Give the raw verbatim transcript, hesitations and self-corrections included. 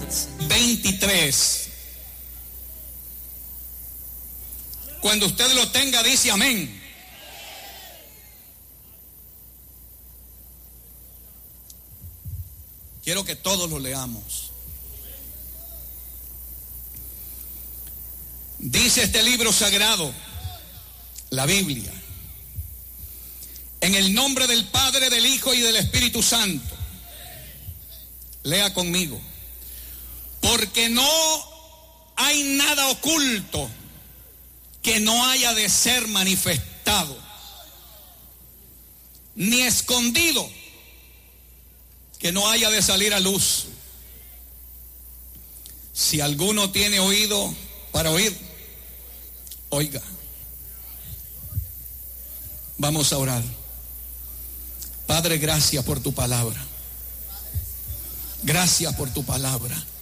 veintitrés. Cuando usted lo tenga, dice amén. Quiero que todos lo leamos. Dice este libro sagrado, la Biblia: en el nombre del Padre, del Hijo y del Espíritu Santo. Lea conmigo. Porque no hay nada oculto que no haya de ser manifestado, ni escondido que no haya de salir a luz. Si alguno tiene oído para oír, oiga. Vamos a orar. Padre, gracias por tu palabra. Gracias por tu palabra.